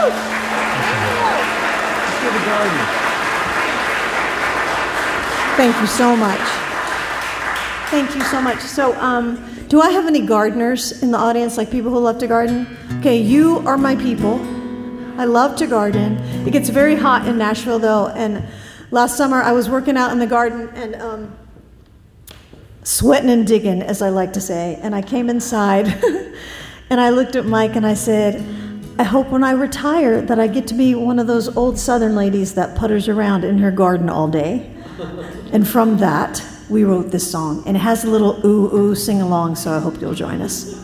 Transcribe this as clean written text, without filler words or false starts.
Thank you so much. Thank you so much. So, do I have any gardeners in the audience, like people who love to garden? Okay, you are my people. I love to garden. It gets very hot in Nashville, though, and last summer I was working out in the garden and sweating and digging, as I like to say, and I came inside and I looked at Mike and I said, I hope when I retire that I get to be one of those old Southern ladies that putters around in her garden all day. And from that, we wrote this song, and it has a little ooh, ooh, sing along, so I hope you'll join us.